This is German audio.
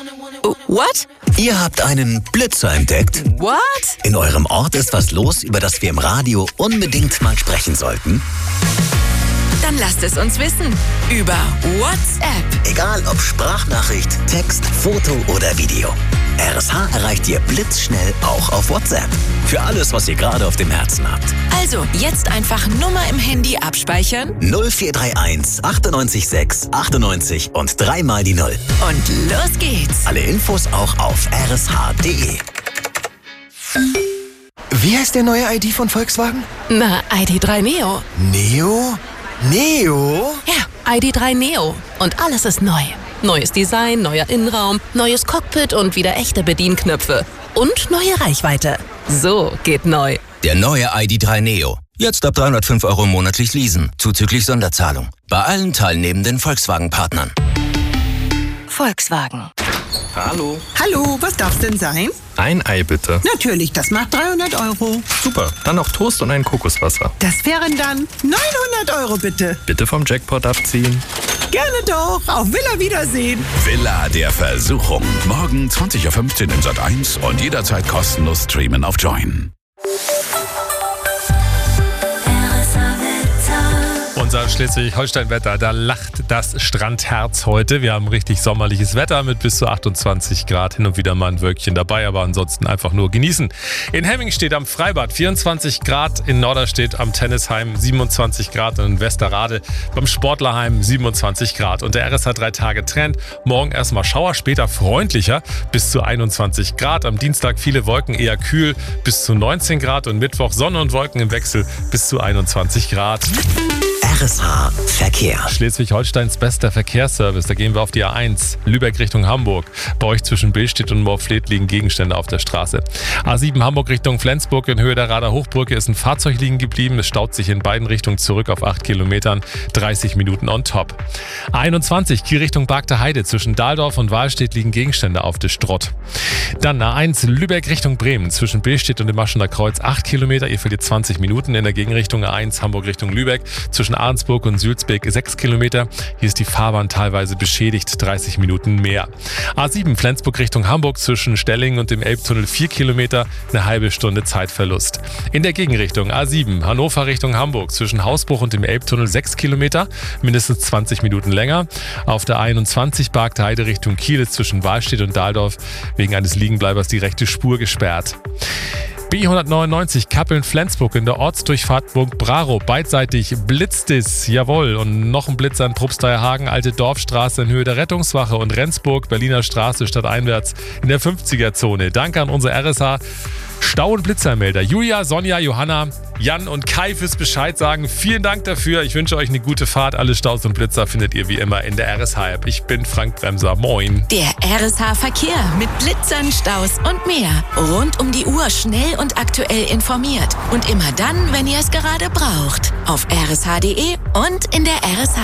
What? Ihr habt einen Blitzer entdeckt? What? In eurem Ort ist was los, über das wir im Radio unbedingt mal sprechen sollten? Dann lasst es uns wissen. Über WhatsApp. Egal ob Sprachnachricht, Text, Foto oder Video. RSH erreicht ihr blitzschnell auch auf WhatsApp. Für alles, was ihr gerade auf dem Herzen habt. Also, jetzt einfach Nummer im Handy abspeichern. 0431 98 6 98 und 3 mal die 0. Und los geht's. Alle Infos auch auf rsh.de. Wie heißt der neue ID von Volkswagen? Na, ID.3 Neo. Neo? Neo? Ja, ID.3 Neo. Und alles ist neu. Neues Design, neuer Innenraum, neues Cockpit und wieder echte Bedienknöpfe. Und neue Reichweite. So geht neu. Der neue ID.3 Neo. Jetzt ab 305 € monatlich leasen, zuzüglich Sonderzahlung. Bei allen teilnehmenden Volkswagen-Partnern. Volkswagen. Hallo. Hallo, was darf's denn sein? Ein Ei bitte. Natürlich, das macht 300 €. Super, dann noch Toast und ein Kokoswasser. Das wären dann 900 € bitte. Bitte vom Jackpot abziehen. Gerne doch, auf Villa Wiedersehen. Villa der Versuchung. Morgen 20:15 Uhr in Sat.1 und jederzeit kostenlos streamen auf Join. Unser Schleswig-Holstein-Wetter, da lacht das Strandherz heute. Wir haben richtig sommerliches Wetter mit bis zu 28 Grad. Hin und wieder mal ein Wölkchen dabei, aber ansonsten einfach nur genießen. In Hemming steht am Freibad 24 Grad, in Norderstedt am Tennisheim 27 Grad und in Westerrade beim Sportlerheim 27 Grad. Und der RSH 3 Tage Trend. Morgen erstmal Schauer, später freundlicher bis zu 21 Grad. Am Dienstag viele Wolken, eher kühl bis zu 19 Grad und Mittwoch Sonne und Wolken im Wechsel bis zu 21 Grad. RSH Verkehr. Schleswig-Holsteins bester Verkehrsservice. Da gehen wir auf die A1. Lübeck Richtung Hamburg. Bei euch zwischen Billstedt und Moorfleet liegen Gegenstände auf der Straße. A7 Hamburg Richtung Flensburg. In Höhe der Rader Hochbrücke ist ein Fahrzeug liegen geblieben. Es staut sich in beiden Richtungen zurück auf 8 Kilometern. 30 Minuten on top. A21 Kiel Richtung Bargter Heide. Zwischen Dahldorf und Wahlstedt liegen Gegenstände auf der Strott. Dann A1 Lübeck Richtung Bremen. Zwischen Billstedt und dem Maschener Kreuz 8 Kilometer. Ihr verliert 20 Minuten. In der Gegenrichtung A1 Hamburg Richtung Lübeck. Zwischen Ahrensburg und Sülzbeek 6 Kilometer. Hier ist die Fahrbahn teilweise beschädigt, 30 Minuten mehr. A7 Flensburg Richtung Hamburg zwischen Stellingen und dem Elbtunnel 4 Kilometer, eine halbe Stunde Zeitverlust. In der Gegenrichtung A7 Hannover Richtung Hamburg zwischen Hausbruch und dem Elbtunnel 6 Kilometer, mindestens 20 Minuten länger. Auf der A21 Bargter Heide Richtung Kiel ist zwischen Wahlstedt und Dahldorf wegen eines Liegenbleibers die rechte Spur gesperrt. B199 Kappeln-Flensburg in der Ortsdurchfahrt Burg Braro. Beidseitig blitzt es, jawohl. Und noch ein Blitz an Probsteierhagen, Alte Dorfstraße in Höhe der Rettungswache und Rendsburg, Berliner Straße stadteinwärts in der 50er-Zone. Danke an unsere RSH Stau- und Blitzermelder. Julia, Sonja, Johanna, Jan und Kai fürs Bescheid sagen. Vielen Dank dafür. Ich wünsche euch eine gute Fahrt. Alle Staus und Blitzer findet ihr wie immer in der RSH-App. Ich bin Frank Bremser. Moin. Der RSH Verkehr mit Blitzern, Staus und mehr. Rund um die Uhr schnell und aktuell informiert. Und immer dann, wenn ihr es gerade braucht. Auf rsh.de und in der RSH